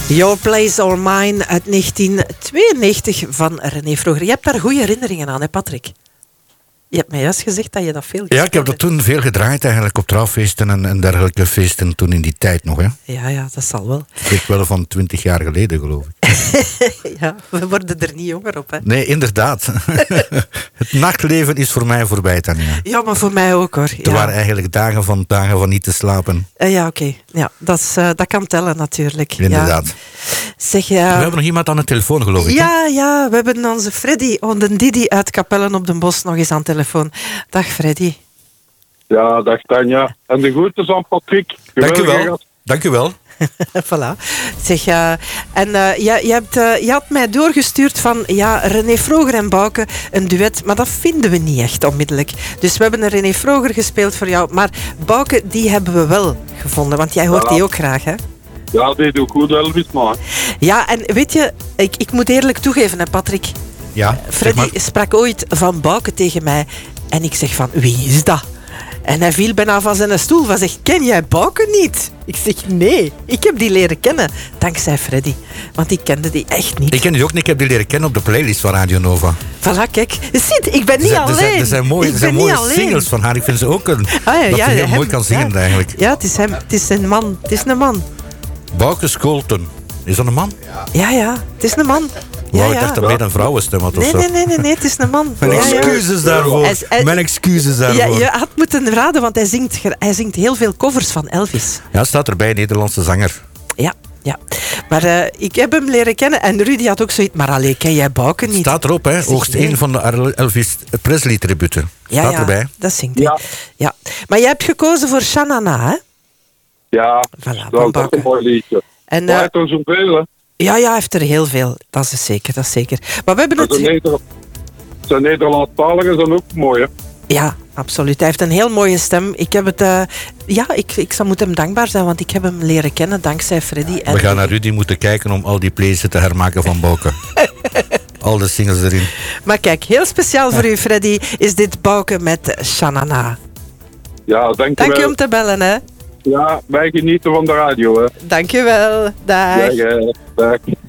Your Place or Mine uit 1992 van René Vroger. Je hebt daar goede herinneringen aan, hè Patrick? Je hebt mij juist gezegd dat je dat veel gespeeld Ja, ik heb dat toen veel gedraaid eigenlijk op trouwfeesten en dergelijke feesten toen in die tijd nog. Hè. Ja, dat zal wel. Ik spreek wel van 20 jaar geleden, geloof ik. Ja, we worden er niet jonger op, hè? Nee, inderdaad. Het nachtleven is voor mij voorbij, Tanja. Ja, maar voor mij ook, hoor. Er waren eigenlijk dagen van niet te slapen. Ja, oké. Ja, dat kan tellen, natuurlijk. Inderdaad. Ja. Zeg, We hebben nog iemand aan de telefoon, geloof ik. Ja, we hebben onze Freddy, onze Didi uit Capellen op den Bos nog eens aan de telefoon. Dag, Freddy. Ja, dag Tanja. En de groeten aan Patrick. Dank u wel. Voilà. Zeg, je had mij doorgestuurd van René Vroger en Bouke, een duet, maar dat vinden we niet echt onmiddellijk. Dus we hebben een René Vroger gespeeld voor jou, maar Bouke, die hebben we wel gevonden, want jij hoort die ook graag, hè? Ja, die doet goed, Elvis, maar. Ja, en weet je, ik moet eerlijk toegeven, hè, Patrick. Ja, Freddy sprak ooit van Bouke tegen mij en ik zeg van, wie is dat? En hij viel bijna van zijn stoel. Hij zegt, ken jij Bouke niet? Ik zeg, nee, ik heb die leren kennen. Dankzij Freddy. Want ik kende die echt niet. Ik ken die ook niet. Ik heb die leren kennen op de playlist van Radio Nova. Voilà, kijk. Ziet, ik ben niet alleen. Er zijn mooie singles van haar. Ik vind ze ook dat ze heel mooi kan zingen eigenlijk. Ja, het is hem. Het is een man. Het is een man. Bouke Scholten. Is dat een man? Ja. Het is een man. Ik dacht dat meer een vrouwenstem had of zo. Nee, het is een man. Mijn excuses daarvoor. Mijn excuses daarvoor. Ja, je had moeten raden, want hij zingt heel veel covers van Elvis. Ja, staat erbij, Nederlandse zanger. Ja. Maar ik heb hem leren kennen en Rudy had ook zoiets. Maar alleen ken jij Bouke niet? Staat erop, hè? Hoogst één van de Elvis Presley-tributen. Staat erbij. Dat zingt hij. Ja. Maar jij hebt gekozen voor Shanana, hè? Ja, voilà, dat is een mooi liedje. En hij heeft er zoveel, hè? Ja, hij heeft er heel veel. Dat is zeker. Maar we hebben Zijn Nederlandstaligen zijn ook mooi, hè? Ja, absoluut. Hij heeft een heel mooie stem. Ik heb het... ik moet hem dankbaar zijn, want ik heb hem leren kennen dankzij Freddy. We gaan naar Rudy moeten kijken om al die playlists te hermaken van Bouke. Al de singles erin. Maar kijk, heel speciaal voor u, Freddy, is dit Bouke met Shanana. Ja, dank je om te bellen, hè. Ja, wij genieten van de radio, hè. Dank je wel. Dag. Dag.